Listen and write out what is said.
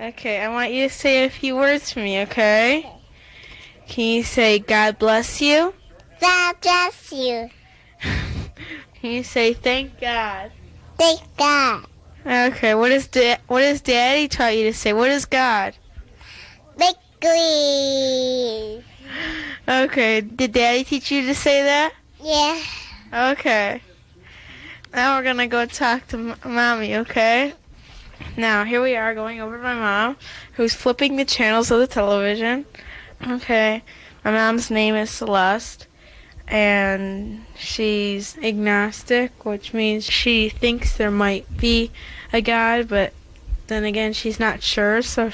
Okay, I want you to say a few words for me, okay? Can you say God bless you? God bless you. Can you say thank God? Thank God. Okay, what does Daddy taught you to say? What is God? Victory. Okay, did Daddy teach you to say that? Yeah. Okay. Now we're gonna go talk to Mommy, okay? Now, here we are going over to my mom, who's flipping the channels of the television. Okay, my mom's name is Celeste, and she's agnostic, which means she thinks there might be a God, but then again, she's not sure, so